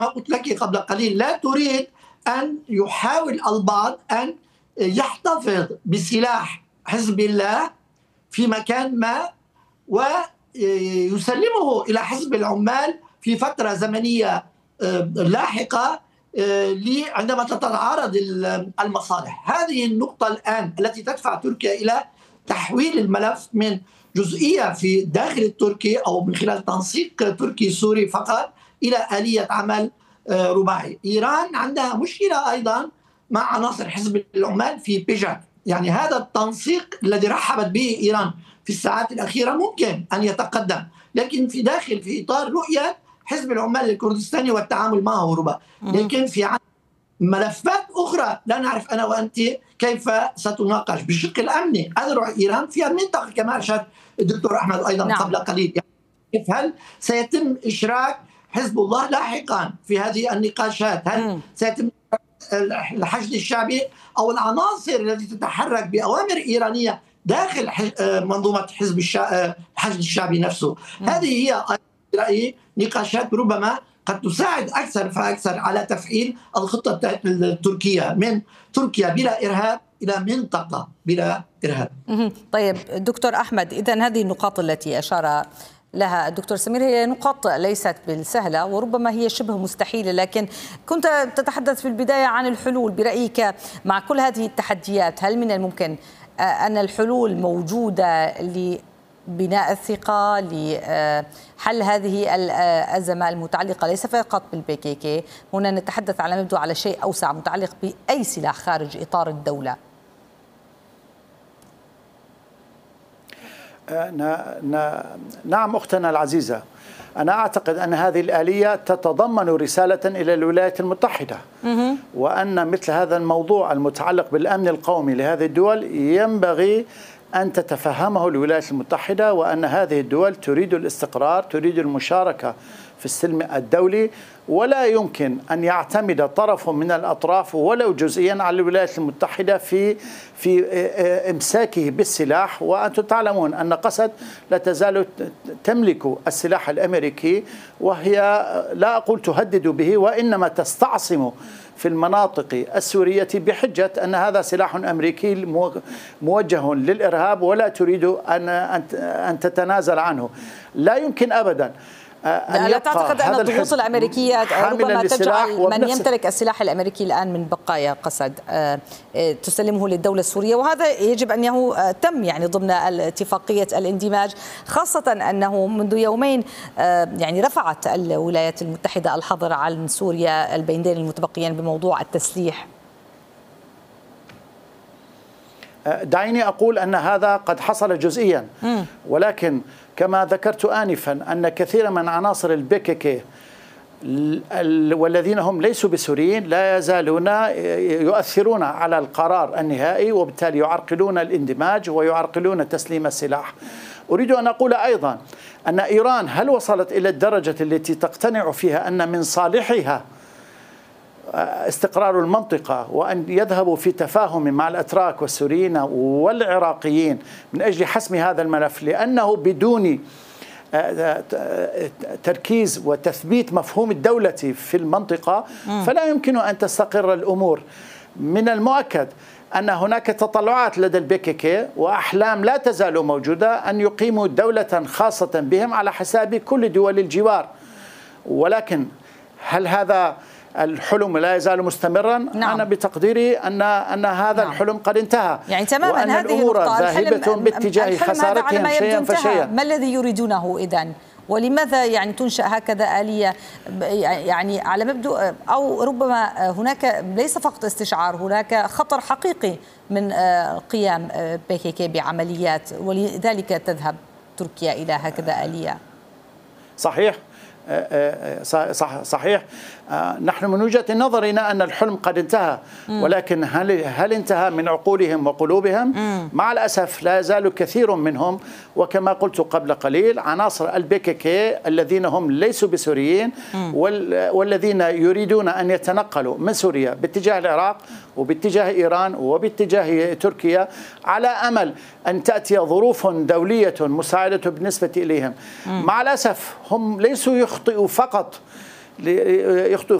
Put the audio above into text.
ما قلت لك قبل قليل، لا تريد أن يحاول البعض أن يحتفظ بسلاح حزب الله في مكان ما ويسلمه إلى حزب العمال في فترة زمنية لاحقة عندما تتعارض المصالح. هذه النقطة الآن التي تدفع تركيا إلى تحويل الملف من جزئية في داخل التركي أو من خلال تنسيق تركي سوري فقط إلى آلية عمل رباعي. إيران عندها مشكلة أيضا مع عناصر حزب العمال في بيجاك. يعني هذا التنسيق الذي رحبت به إيران في الساعات الأخيرة ممكن أن يتقدم، لكن في إطار رؤية حزب العمال الكردستاني والتعامل معه رباعي. لكن في ملفات أخرى لا نعرف أنا وأنت كيف ستناقش بالشق الأمني. أذرع إيران في المنطقة كما أشار الدكتور أحمد أيضا قبل قليل. يعني هل سيتم إشراك حزب الله لاحقا في هذه النقاشات؟ هل سيتم الحشد الشعبي أو العناصر التي تتحرك بأوامر إيرانية داخل منظومة حزب الحشد الشعبي نفسه؟ هذه هي رأيي نقاشات ربما قد تساعد أكثر فأكثر على تفعيل الخطة التركية من تركيا بلا إرهاب إلى منطقة بلا إرهاب. طيب دكتور أحمد، إذن هذه النقاط التي أشار لها الدكتور سمير هي نقاط ليست بالسهلة وربما هي شبه مستحيلة، لكن كنت تتحدث في البداية عن الحلول. برأيك مع كل هذه التحديات هل من الممكن أن الحلول موجودة بناء الثقة لحل هذه الأزمة المتعلقة ليس فقط بالبي؟ هنا نتحدث على مبدأ على شيء أوسع متعلق بأي سلاح خارج إطار الدولة. نعم أختنا العزيزة، أنا أعتقد أن هذه الآلية تتضمن رسالة إلى الولايات المتحدة، وأن مثل هذا الموضوع المتعلق بالأمن القومي لهذه الدول ينبغي أن تتفهمه الولايات المتحدة، وأن هذه الدول تريد الاستقرار، تريد المشاركة في السلم الدولي، ولا يمكن أن يعتمد طرف من الأطراف ولو جزئيا على الولايات المتحدة في إمساكه بالسلاح. وأنتم تعلمون أن قسد لا تزال تملك السلاح الأمريكي، وهي لا أقول تهدد به، وإنما تستعصم في المناطق السورية بحجة أن هذا سلاح أمريكي موجه للإرهاب ولا تريد أن تتنازل عنه. لا يمكن أبدا لا تعتقد أن الضغوط الأمريكية ربما تجعل من يمتلك السلاح الأمريكي الآن من بقايا قسد تسلمه للدولة السورية؟ وهذا يجب أنه تم يعني ضمن اتفاقية الاندماج، خاصة أنه منذ يومين يعني رفعت الولايات المتحدة الحظر عن سوريا البندين المتبقيين بموضوع التسليح. دعيني أقول أن هذا قد حصل جزئيا، ولكن كما ذكرت آنفا أن كثيرا من عناصر البي والذين هم ليسوا بسوريين لا يزالون يؤثرون على القرار النهائي، وبالتالي يعرقلون الاندماج ويعرقلون تسليم السلاح. أريد أن أقول أيضا أن إيران هل وصلت إلى الدرجة التي تقتنع فيها أن من صالحها استقرار المنطقة وأن يذهبوا في تفاهم مع الأتراك والسوريين والعراقيين من أجل حسم هذا الملف، لأنه بدون تركيز وتثبيت مفهوم الدولة في المنطقة فلا يمكن أن تستقر الأمور. من المؤكد أن هناك تطلعات لدى البي وأحلام لا تزال موجودة أن يقيموا دولة خاصة بهم على حساب كل دول الجوار، ولكن هل هذا الحلم لا يزال مستمرا؟ نعم. أنا بتقديري أن هذا الحلم قد انتهى، يعني تماما وأن الأمور ذاهبة باتجاه خسارتهم شيئا فشيئا. ما الذي يريدونه إذن؟ ولماذا يعني تنشأ هكذا آلية يعني على مبدأ أو ربما هناك ليس فقط استشعار، هناك خطر حقيقي من قيام بي بعمليات، ولذلك تذهب تركيا إلى هكذا آلية؟ صحيح صحيح. نحن من وجهة نظرنا أن الحلم قد انتهى، ولكن هل انتهى من عقولهم وقلوبهم؟ مع الأسف لا يزال كثير منهم، وكما قلت قبل قليل عناصر البي الذين هم ليسوا بسوريين والذين يريدون أن يتنقلوا من سوريا باتجاه العراق وباتجاه إيران وباتجاه تركيا على أمل أن تأتي ظروف دولية مساعدة بالنسبة إليهم. مع الأسف هم ليسوا يخطئوا فقط يخطئ